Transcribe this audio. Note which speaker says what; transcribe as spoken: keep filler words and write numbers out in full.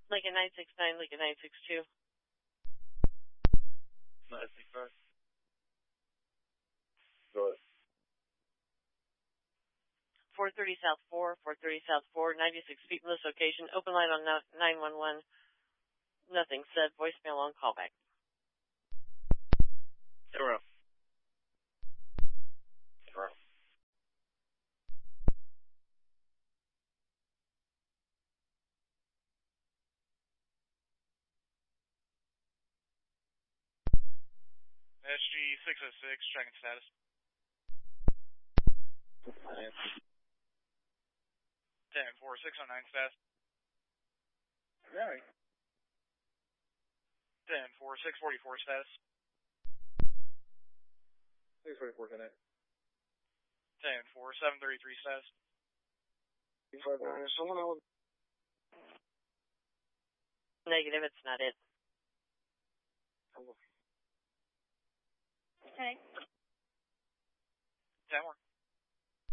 Speaker 1: Lincoln nine six nine, Lincoln nine six two.
Speaker 2: nine six nine. Go ahead.
Speaker 1: four thirty South four, four thirty South four, ninety-six feet from this location. Open line on nine one one. Nothing said. Voicemail on callback.
Speaker 2: Zero. Zero.
Speaker 3: S G six oh six, checking status. ten four six oh nine status.
Speaker 2: Right.
Speaker 3: ten four six forty-four status.
Speaker 2: six forty-four tonight.
Speaker 3: ten four seven thirty-three status.
Speaker 2: Someone else.
Speaker 1: Negative, it's not it.
Speaker 4: Okay.
Speaker 3: ten more.